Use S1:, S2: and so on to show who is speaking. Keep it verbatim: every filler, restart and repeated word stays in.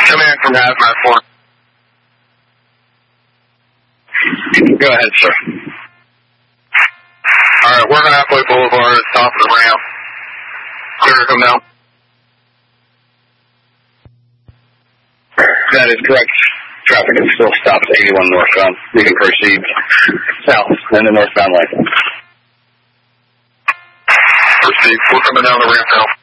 S1: Come in from Hazmat four.
S2: Go ahead, sir.
S1: Alright, we're on Halfway Boulevard, top of the ramp. Clear to come down.
S2: That is correct. Traffic is still stopped at eighty-one northbound. We can proceed south in the northbound lane.
S1: Proceed. We're coming down the ramp now.